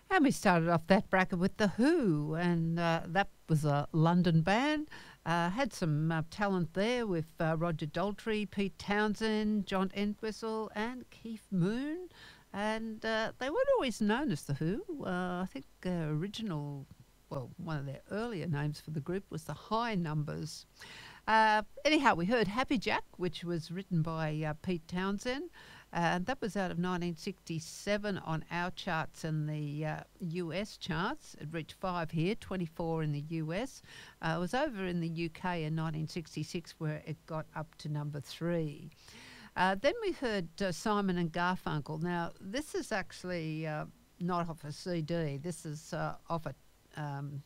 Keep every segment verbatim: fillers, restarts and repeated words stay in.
And we started off that bracket with The Who, and uh, that was a London band. Uh, had some uh, talent there with uh, Roger Daltrey, Pete Townsend, John Entwistle and Keith Moon. And uh, they weren't always known as The Who. Uh, I think their original, well, one of their earlier names for the group was the High Numbers. Uh, anyhow, we heard Happy Jack, which was written by uh, Pete Townsend. And that was out of nineteen sixty-seven on our charts and the uh, U S charts. It reached five here, twenty-four in the U S. Uh, it was over in the U K in nineteen sixty-six where it got up to number three. Uh, then we heard uh, Simon and Garfunkel. Now, this is actually uh, not off a C D. This is uh, off a... Um,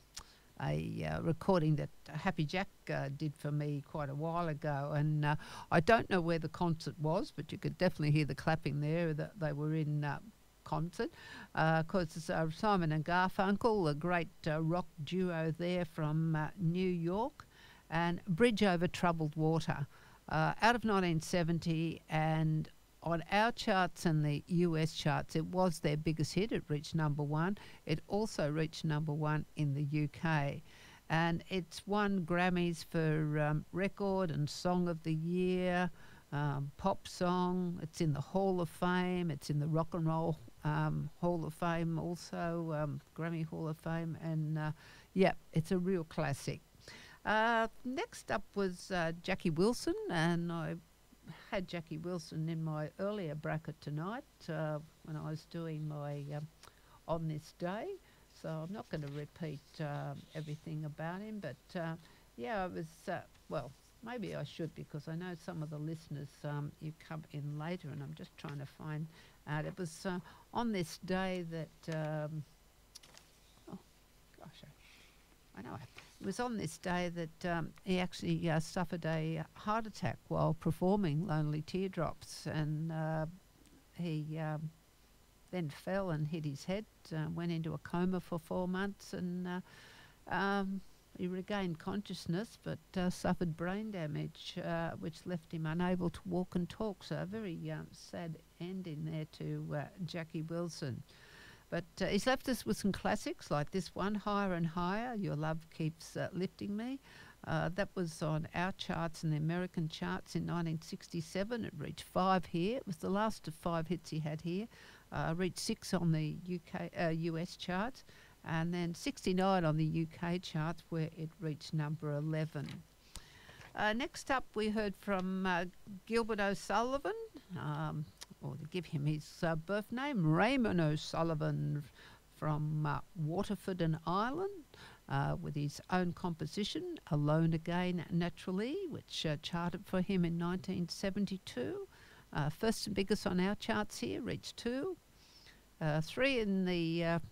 a uh, recording that Happy Jack uh, did for me quite a while ago, and uh, I don't know where the concert was, but you could definitely hear the clapping there that they were in uh, concert, because uh, uh, Simon and Garfunkel, a great uh, rock duo there from uh, New York, and Bridge Over Troubled Water, uh, out of nineteen seventy, and on our charts and the U S charts, it was their biggest hit. It reached number one. It also reached number one in the U K. And it's won Grammys for um, Record and Song of the Year, um, Pop Song. It's in the Hall of Fame. It's in the Rock and Roll um, Hall of Fame also, um, Grammy Hall of Fame. And, uh, yeah, it's a real classic. Uh, next up was uh, Jackie Wilson, and I had Jackie Wilson in my earlier bracket tonight uh, when I was doing my um, On This Day, so I'm not going to repeat uh, everything about him, but uh, yeah, I was, uh, well, maybe I should, because I know some of the listeners, um, you come in later, and I'm just trying to find out. It was uh, on this day that, um, oh gosh, I, I know it. It was on this day that um, he actually uh, suffered a heart attack while performing Lonely Teardrops, and uh, he um, then fell and hit his head, uh, went into a coma for four months, and uh, um, he regained consciousness but uh, suffered brain damage, uh, which left him unable to walk and talk. So a very um, sad ending there to uh, Jackie Wilson. But uh, he's left us with some classics like this one, Higher and Higher, Your Love Keeps uh, Lifting Me. Uh, that was on our charts and the American charts in nineteen sixty-seven. It reached five here. It was the last of five hits he had here. Uh, reached six on the U K, uh, U S charts, and then sixty-nine on the U K charts, where it reached number eleven. Uh, next up, we heard from uh, Gilbert O'Sullivan. Um, or to give him his uh, birth name, Raymond O'Sullivan from uh, Waterford and Ireland, uh, with his own composition, Alone Again Naturally, which uh, charted for him in nineteen seventy-two. Uh, first and biggest on our charts here, reached two. Uh, three in the uh,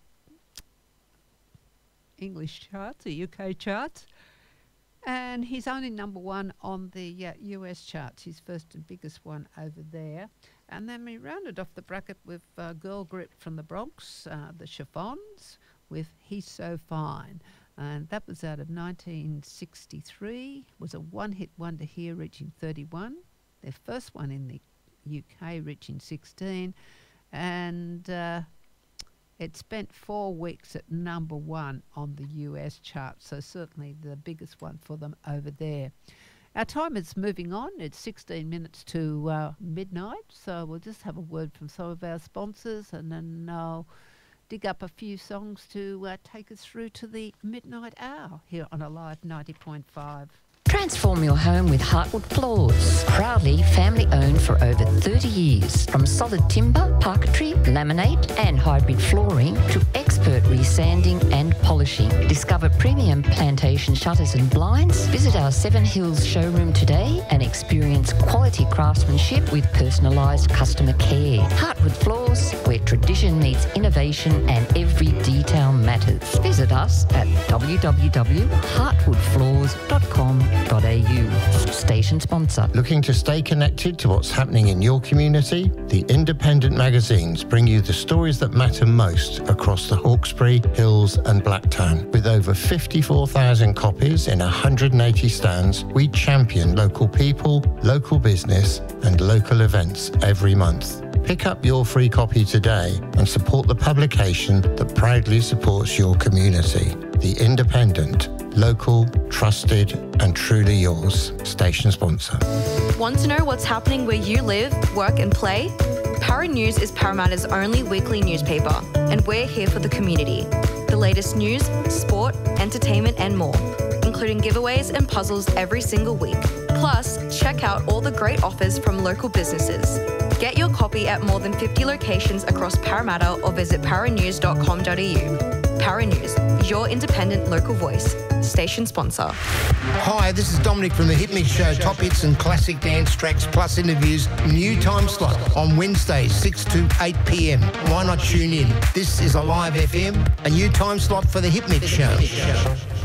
English charts, the U K charts. And he's only number one on the uh, U S charts, his first and biggest one over there. And then we rounded off the bracket with uh, Girl Grip from the Bronx, uh, the Chiffons, with He's So Fine. And that was out of nineteen sixty-three, was a one-hit wonder here, reaching thirty-one. Their first one in the U K, reaching sixteen. And uh, it spent four weeks at number one on the U S chart, so certainly the biggest one for them over there. Our time is moving on. It's sixteen minutes to uh, midnight, so we'll just have a word from some of our sponsors, and then I'll dig up a few songs to uh, take us through to the midnight hour here on Alive ninety point five. Transform your home with Heartwood Floors. Proudly family owned for over thirty years. From solid timber, parquetry, laminate and hybrid flooring to expert resanding and polishing. Discover premium plantation shutters and blinds. Visit our Seven Hills showroom today and experience quality craftsmanship with personalised customer care. Heartwood Floors, where tradition meets innovation and every detail matters. Visit us at w w w dot heartwood floors dot com dot a u. Station sponsor. Looking to stay connected to what's happening in your community? The independent magazines bring you the stories that matter most across the Hawkesbury, Hills and Blacktown. With over fifty-four thousand copies in one hundred eighty stands, we champion local people, local business and local events every month. Pick up your free copy today and support the publication that proudly supports your community. The Independent, local, trusted and truly yours. Station sponsor. Want to know what's happening where you live, work and play? Para News is Parramatta's only weekly newspaper, and we're here for the community. The latest news, sport, entertainment and more, including giveaways and puzzles every single week. Plus, check out all the great offers from local businesses. Get your copy at more than fifty locations across Parramatta or visit paranews dot com dot a u. Para News, your independent local voice. Station sponsor. Hi, this is Dominic from The Hit Mix Show. Top hits and classic dance tracks plus interviews. New time slot on Wednesdays, six to eight p m. Why not tune in? This is a live F M, a new time slot for The Hit Mix Show.